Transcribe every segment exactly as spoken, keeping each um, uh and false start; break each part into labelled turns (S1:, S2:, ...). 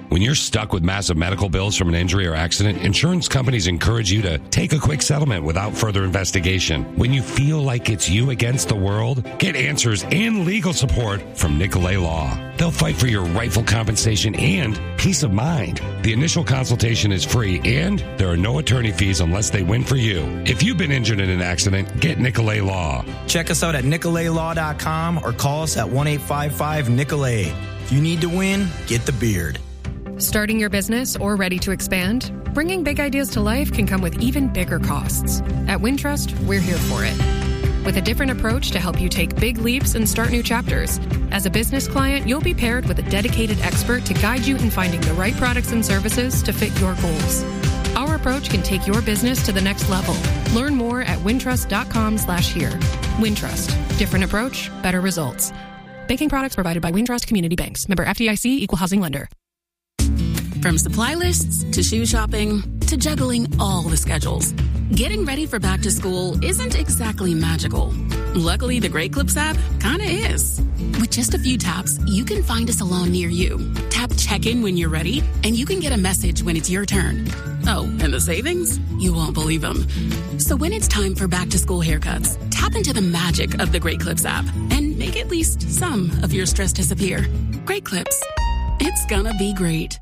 S1: When you're stuck with massive medical bills from an injury or accident, insurance companies encourage you to take a quick settlement without further investigation. When you feel like it's you against the world, get answers and legal support from Nicolay Law. They'll fight for your rightful compensation and peace of mind. The initial consultation is free, and there are no attorney fees unless they win for you. If you've been injured in an accident, get Nicolay Law.
S2: Check us out at nicolay law dot com or call us at one eight five five Nicolay. If you need to win, get the beard.
S3: Starting your business or ready to expand? Bringing big ideas to life can come with even bigger costs. At Wintrust, we're here for it. With a different approach to help you take big leaps and start new chapters. As a business client, you'll be paired with a dedicated expert to guide you in finding the right products and services to fit your goals. Our approach can take your business to the next level. Learn more at wintrust.com slash here. Wintrust. Different approach, better results. Banking products provided by Wintrust Community Banks. Member F D I C, Equal Housing Lender.
S4: From supply lists to shoe shopping to juggling all the schedules, getting ready for back to school isn't exactly magical. Luckily, the Great Clips app kinda is. With just a few taps, you can find a salon near you. Tap check-in when you're ready, and you can get a message when it's your turn. Oh, and the savings? You won't believe them. So when it's time for back to school haircuts, tap into the magic of the Great Clips app and make at least some of your stress disappear. Great Clips. It's gonna be great.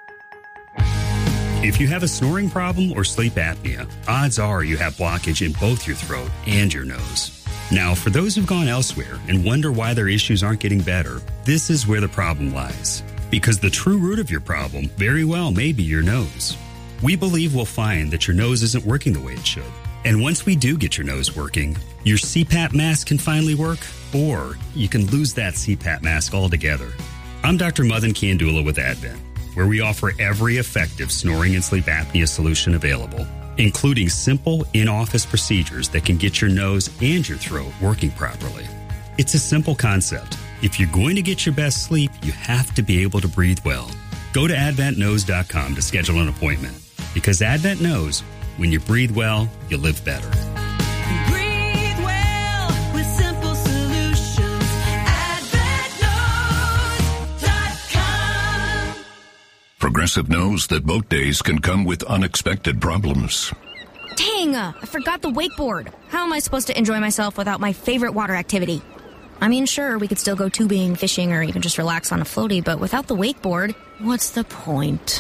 S5: If you have a snoring problem or sleep apnea, odds are you have blockage in both your throat and your nose. Now, for those who've gone elsewhere and wonder why their issues aren't getting better, this is where the problem lies. Because the true root of your problem very well may be your nose. We believe we'll find that your nose isn't working the way it should. And once we do get your nose working, your C PAP mask can finally work, or you can lose that C PAP mask altogether. I'm Doctor Madan Kandula with Advent, where we offer every effective snoring and sleep apnea solution available, including simple in-office procedures that can get your nose and your throat working properly. It's a simple concept. If you're going to get your best sleep, you have to be able to breathe well. Go to advent nose dot com to schedule an appointment, because Advent knows when you breathe well, you live better.
S6: Breathe well with simple solutions. advent nose dot com.
S7: Progressive knows that boat days can come with unexpected problems.
S8: Dang, uh, I forgot the wakeboard. How am I supposed to enjoy myself without my favorite water activity? I mean, sure, we could still go tubing, fishing, or even just relax on a floaty, but without the wakeboard, what's the point?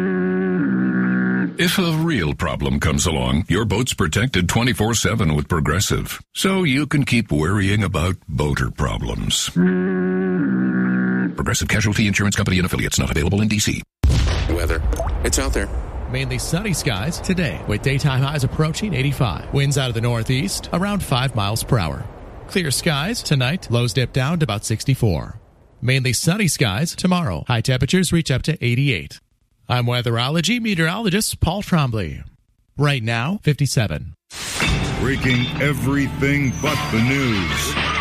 S7: If a real problem comes along, your boat's protected twenty-four seven with Progressive, so you can keep worrying about boater problems. Progressive Casualty Insurance Company and Affiliates, not available in D C.
S9: Weather. It's out there.
S10: Mainly sunny skies today, with daytime highs approaching eighty-five. Winds out of the northeast, around five miles per hour. Clear skies tonight, lows dip down to about sixty-four. Mainly sunny skies tomorrow. High temperatures reach up to eighty-eight. I'm weatherology meteorologist Paul Trombley. Right now, fifty-seven.
S11: Breaking everything but the news.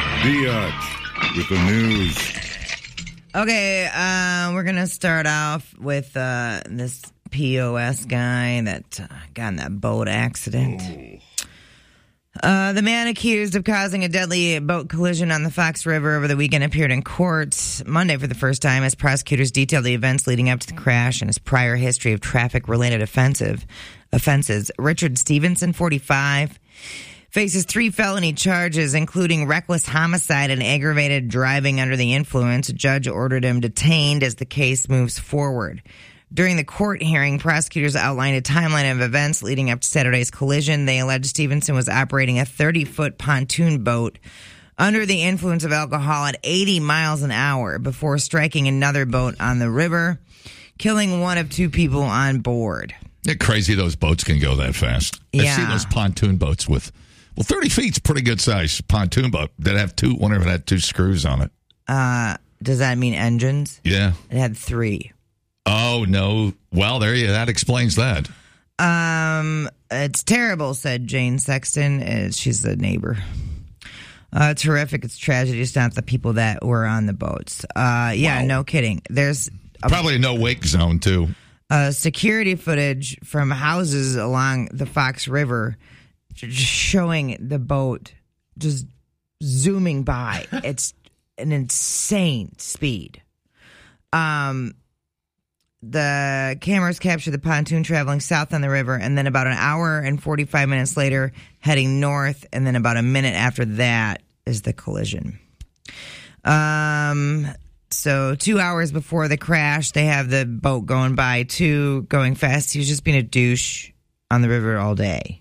S11: Biatch with the news.
S12: Okay, uh, we're going to start off with uh, this P O S guy that uh, got in that boat accident. Oh. Uh, the man accused of causing a deadly boat collision on the Fox River over the weekend appeared in court Monday for the first time as prosecutors detailed the events leading up to the crash and his prior history of traffic-related offensive offenses. Richard Stevenson, forty-five, faces three felony charges, including reckless homicide and aggravated driving under the influence. A judge ordered him detained as the case moves forward. During the court hearing, prosecutors outlined a timeline of events leading up to Saturday's collision. They alleged Stevenson was operating a thirty-foot pontoon boat under the influence of alcohol at eighty miles an hour before striking another boat on the river, killing one of two people on board.
S13: It's crazy those boats can go that fast.
S12: Yeah.
S13: I've seen those pontoon boats with, well, thirty feet's pretty good size pontoon boat that have two, one of them had two screws on it.
S12: Uh, does that mean engines?
S13: Yeah.
S12: It had three.
S13: Oh, no. Well, there you that explains that.
S12: Um, it's terrible, said Jane Sexton. Uh, she's the neighbor. Uh, it's horrific. It's tragedy. It's not the people that were on the boats. Uh, yeah, wow. No kidding. There's a,
S13: probably a no wake zone, too.
S12: Uh, security footage from houses along the Fox River just showing the boat just zooming by. It's an insane speed. Um, the cameras captured the pontoon traveling south on the river, and then about an hour and forty-five minutes later, heading north, and then about a minute after that is the collision. Um, so two hours before the crash, they have the boat going by, too, going fast. He was just being a douche on the river all day.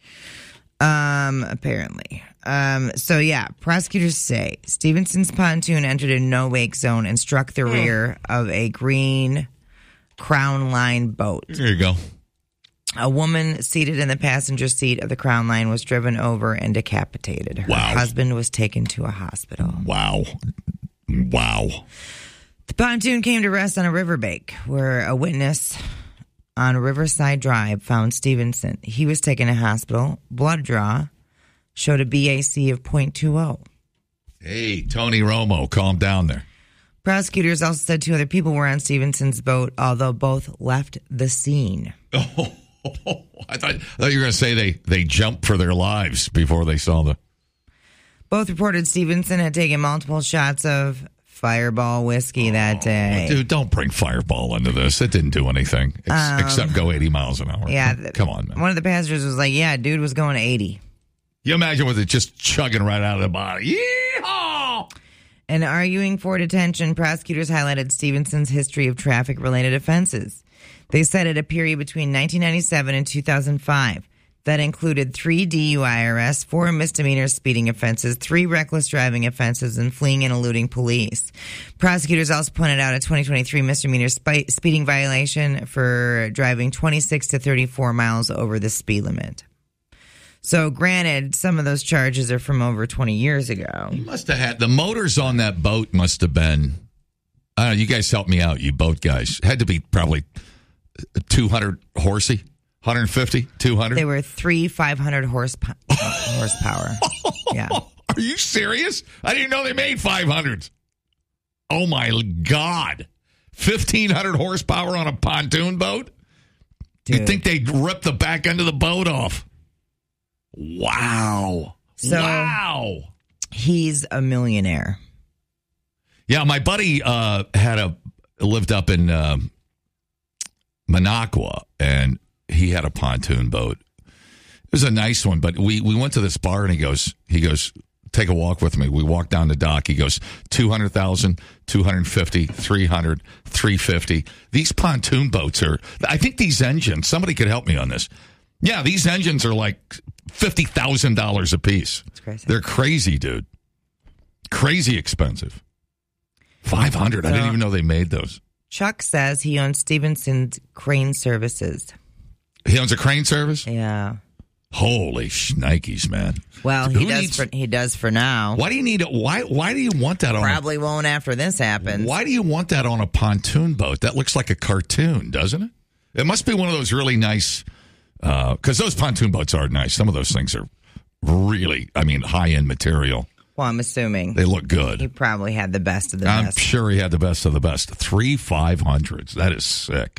S12: Um, apparently. Um, so yeah, prosecutors say Stevenson's pontoon entered a no-wake zone and struck the rear of a green Crown Line boat.
S13: There you go.
S12: A woman seated in the passenger seat of the Crown Line was driven over and decapitated. Her
S13: Wow.
S12: husband was taken to a hospital.
S13: Wow. Wow.
S12: The pontoon came to rest on a riverbank where a witness on Riverside Drive found Stevenson. He was taken to hospital. Blood draw showed a B A C of point two oh.
S13: Hey, Tony Romo, calm down there.
S12: Prosecutors also said two other people were on Stevenson's boat, although both left the scene.
S13: Oh, I thought, I thought you were going to say they, they jumped for their lives before they saw the...
S12: Both reported Stevenson had taken multiple shots of Fireball whiskey that day.
S13: Dude, don't bring Fireball into this. It didn't do anything ex-
S12: Um,
S13: except go eighty miles an hour.
S12: Yeah.
S13: Come on, man.
S12: One of the passengers was like, yeah, dude was going eighty.
S13: You imagine with it just chugging right out of the body. Yeehaw!
S12: And arguing for detention, prosecutors highlighted Stevenson's history of traffic-related offenses. They cited a period between nineteen ninety-seven and two thousand five that included three D U I arrests, four misdemeanor speeding offenses, three reckless driving offenses, and fleeing and eluding police. Prosecutors also pointed out a twenty twenty-three misdemeanor spe- speeding violation for driving twenty-six to thirty-four miles over the speed limit. So, granted, some of those charges are from over twenty years ago.
S13: He must have had... The motors on that boat must have been... I don't know, you guys help me out, you boat guys. Had to be probably two hundred horsey? one hundred fifty? two hundred?
S12: They were three five hundred horsepower. horsepower. Yeah.
S13: Are you serious? I didn't know they made five hundreds. Oh, my God. fifteen hundred horsepower on a pontoon boat?
S12: Dude.
S13: You'd think they'd rip the back end of the boat off. Wow.
S12: So,
S13: wow.
S12: He's a millionaire.
S13: Yeah, my buddy uh, had a lived up in uh, Minocqua, and he had a pontoon boat. It was a nice one, but we, we went to this bar, and he goes, he goes, take a walk with me. We walked down the dock. He goes, two hundred thousand, two hundred fifty, three hundred, three fifty. These pontoon boats are, I think these engines, somebody could help me on this. Yeah, these engines are like fifty thousand dollars a piece.
S12: That's crazy.
S13: They're crazy, dude. Crazy expensive. five hundred.
S12: So,
S13: I didn't even know they made those.
S12: Chuck says he owns Stevenson's Crane Services.
S13: He owns a crane service?
S12: Yeah.
S13: Holy shnikes, man.
S12: Well, he
S13: Who
S12: does
S13: needs-
S12: for he does for now.
S13: Why do you need it? Why why do you want that on
S12: Probably won't after this
S13: a,
S12: happens.
S13: Why do you want that on a pontoon boat? That looks like a cartoon, doesn't it? It must be one of those really nice because uh, those pontoon boats are nice. Some of those things are really, I mean, high-end material.
S12: Well, I'm assuming.
S13: They look good.
S12: He probably had the best of the
S13: I'm
S12: best.
S13: sure he had the best of the best. Three five hundreds. That is sick.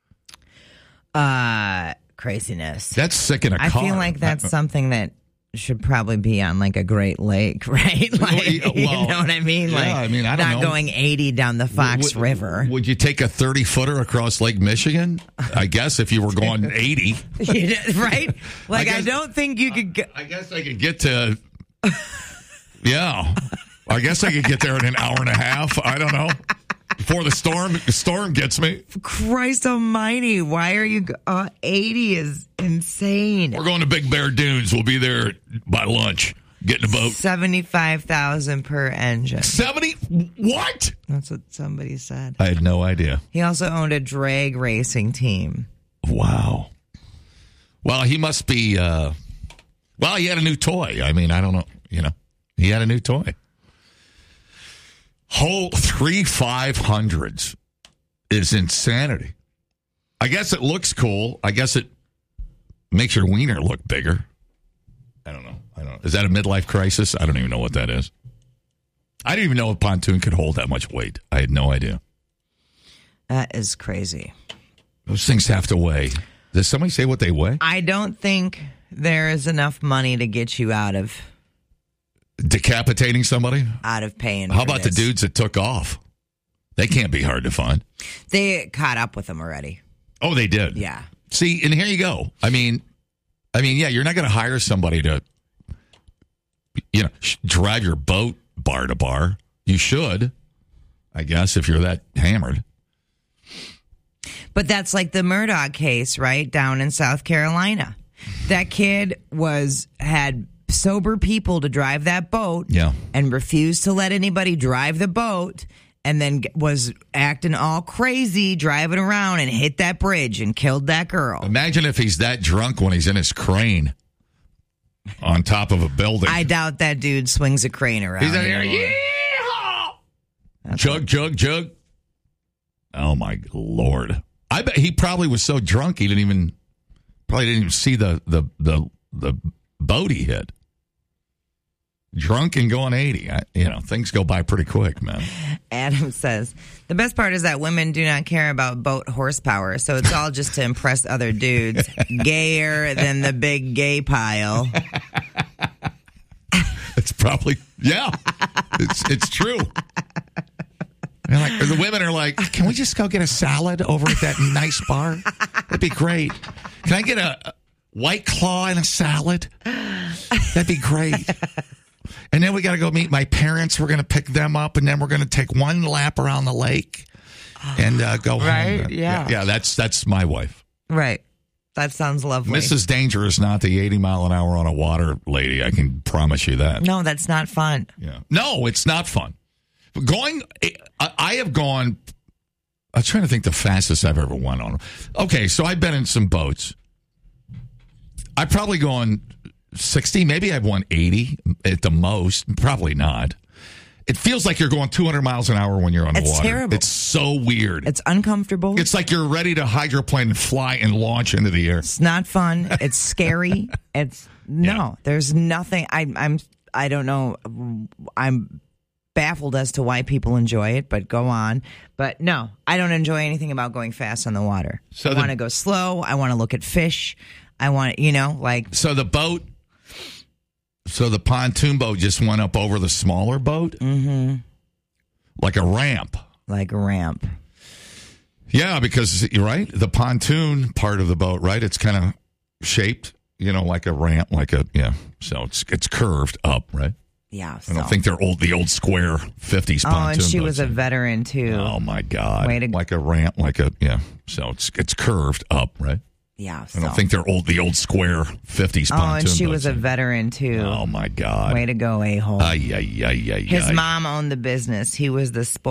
S12: Uh, craziness.
S13: That's sick in a
S12: I
S13: car.
S12: feel like that's something that should probably be on like a Great Lake, right? Like,
S13: Well,
S12: you know what I mean?
S13: yeah,
S12: Like,
S13: I mean, I don't
S12: not
S13: know.
S12: going eighty down the Fox
S13: Would-
S12: River.
S13: Would you take a thirty-footer across Lake Michigan? I guess if you were going eighty.
S12: You did- right? Like, I,
S13: guess-
S12: don't think you could go.
S13: I guess I could get to... Yeah. I guess I could get there in an hour and a half. I don't know. Before the storm the storm gets me.
S12: Christ almighty, why are you... go- Uh, eighty is insane.
S13: We're going to Big Bear Dunes. We'll be there by lunch. Get in the boat.
S12: seventy-five thousand per engine.
S13: seventy? What?
S12: That's what somebody said.
S13: I had no idea.
S12: He also owned a drag racing team.
S13: Wow. Well, he must be... Uh, well, he had a new toy. I mean, I don't know. You know, he had a new toy. Whole three five hundreds is insanity. I guess it looks cool. I guess it makes your wiener look bigger. I don't know. I don't know. Is that a midlife crisis? I don't even know what that is. I didn't even know a pontoon could hold that much weight. I had no idea.
S12: That is crazy.
S13: Those things have to weigh. Does somebody say what they weigh?
S12: I don't think there is enough money to get you out of
S13: Decapitating somebody?
S12: out of paying.
S13: How
S12: for
S13: about
S12: this.
S13: the dudes that took off? They can't be hard to find.
S12: They caught up with him already.
S13: Oh, they did.
S12: Yeah.
S13: See, and here you go. I mean, I mean, yeah, you're not going to hire somebody to, you know, sh- drive your boat bar to bar. You should, I guess, if you're that hammered.
S12: But that's like the Murdoch case, right? Down in South Carolina. That kid was had sober people to drive that boat.
S13: Yeah.
S12: And refused to let anybody drive the boat. And then was acting all crazy, driving around and hit that bridge and killed that girl.
S13: Imagine if he's that drunk when he's in his crane on top of a building.
S12: I doubt that dude swings a crane around.
S13: He's out here,
S12: anymore.
S13: yeehaw! Jug, jug, jug. Oh, my Lord. I bet he probably was so drunk he didn't even probably didn't even see the the the, the boat he hit. Drunk and going eighty. I, you know, things go by pretty quick, man.
S12: Adam says, the best part is that women do not care about boat horsepower, so it's all just to impress other dudes. Gayer than the big gay pile.
S13: It's probably, yeah, it's it's true. And like, the women are like, can we just go get a salad over at that nice bar? That'd be great. Can I get a White Claw and a salad? That'd be great. And then we got to go meet my parents. We're going to pick them up, and then we're going to take one lap around the lake and uh, go
S12: right?
S13: home.
S12: Yeah.
S13: yeah. Yeah, that's that's my wife.
S12: Right. That sounds lovely.
S13: Missus Danger is not the eighty mile an hour on a water lady. I can promise you that.
S12: No, that's not fun.
S13: Yeah. No, it's not fun. Going, I I have gone, I'm trying to think the fastest I've ever went on. Okay, so I've been in some boats. I've probably gone sixty, maybe I've won eighty at the most. Probably not. It feels like you're going two hundred miles an hour when you're on the
S12: It's
S13: water.
S12: terrible.
S13: It's so weird.
S12: It's uncomfortable.
S13: It's like you're ready to hydroplane and fly and launch into the air.
S12: It's not fun. It's scary. It's no.
S13: Yeah.
S12: There's nothing. I, I'm. I don't know. I'm baffled as to why people enjoy it. But go on. But no, I don't enjoy anything about going fast on the water.
S13: So
S12: I
S13: the-
S12: want to go slow. I want to look at fish. I want, you know, like.
S13: So the boat, so the pontoon boat just went up over the smaller boat?
S12: Mm-hmm.
S13: Like a ramp.
S12: Like a ramp.
S13: Yeah, because, you're right, the pontoon part of the boat, right, it's kind of shaped, you know, like a ramp, like a, yeah. So it's it's curved up, right?
S12: Yeah.
S13: I don't
S12: so-
S13: think they're old, the old square fifties pontoon
S12: Oh, and she
S13: boats.
S12: was a veteran too.
S13: Oh, my God.
S12: Way to-
S13: like a ramp, like a, yeah. So it's it's curved up, right?
S12: Yeah.
S13: I
S12: So.
S13: don't think they're old, the old square fifties
S12: Oh,
S13: pontoon
S12: and she
S13: boats.
S12: was a veteran too.
S13: Oh, my God.
S12: Way to go, a-hole.
S13: Ay, ay, ay, ay,
S12: His
S13: ay.
S12: mom owned the business. He was the